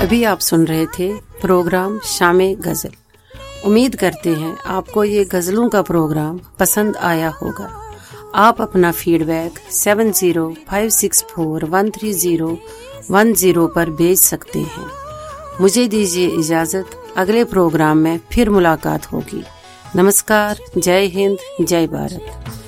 अभी आप सुन रहे थे प्रोग्राम शामे गज़ल। उम्मीद करते हैं आपको ये गज़लों का प्रोग्राम पसंद आया होगा। आप अपना फीडबैक 7056413010 पर भेज सकते हैं। मुझे दीजिए इजाज़त, अगले प्रोग्राम में फिर मुलाकात होगी। नमस्कार, जय हिंद, जय भारत।